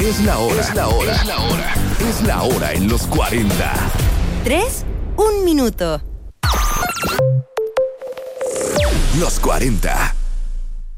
Es la hora. Es la hora en los 40. 3, 1 minuto. Los 40.